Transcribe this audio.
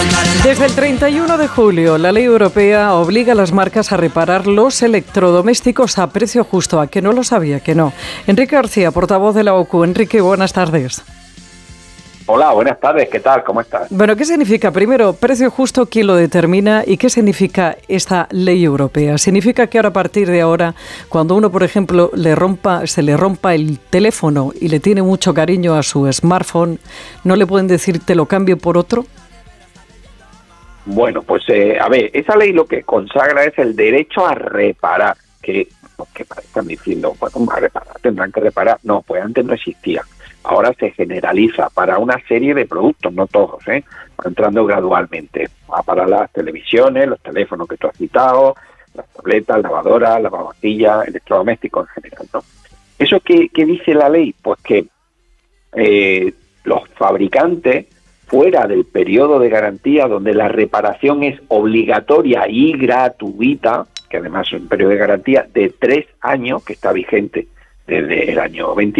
Desde el 31 de julio, la ley europea obliga a las marcas a reparar los electrodomésticos a precio justo. ¿A que no lo sabía? Que no. Enrique García, portavoz de la OCU. Enrique, buenas tardes. Hola, buenas tardes. ¿Qué tal? ¿Cómo estás? Bueno, ¿qué significa? Primero, precio justo, ¿quién lo determina? ¿Y qué significa esta ley europea? ¿Significa que ahora, a partir de ahora, cuando uno, por ejemplo, se le rompa el teléfono y le tiene mucho cariño a su smartphone, no le pueden decir te lo cambio por otro? Bueno, pues a ver, esa ley lo que consagra es el derecho a reparar, que están diciendo, pues a reparar, tendrán que reparar. No, pues antes no existía. Ahora se generaliza para una serie de productos, no todos, va entrando gradualmente. Para las televisiones, los teléfonos que tú has citado, las tabletas, lavadoras, lavavajillas, electrodomésticos en general, ¿no? ¿Eso qué dice la ley? Pues que los fabricantes, fuera del periodo de garantía, donde la reparación es obligatoria y gratuita, que además es un periodo de garantía de 3 años, que está vigente desde el año 20,